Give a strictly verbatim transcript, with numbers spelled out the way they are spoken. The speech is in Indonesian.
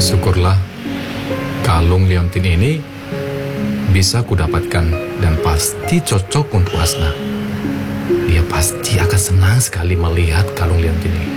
Syukurlah kalung liontin ini bisa kudapatkan dan pasti cocok untuk Hasna. Dia pasti akan senang sekali melihat kalung liontin ini.